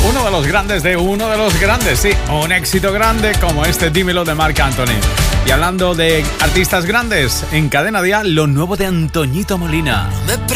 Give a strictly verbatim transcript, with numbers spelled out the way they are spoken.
Uno de los grandes de uno de los grandes, sí, un éxito grande como este Dímelo de Marc Anthony. Y hablando de artistas grandes, en Cadena Dial, lo nuevo de Antoñito Molina. Me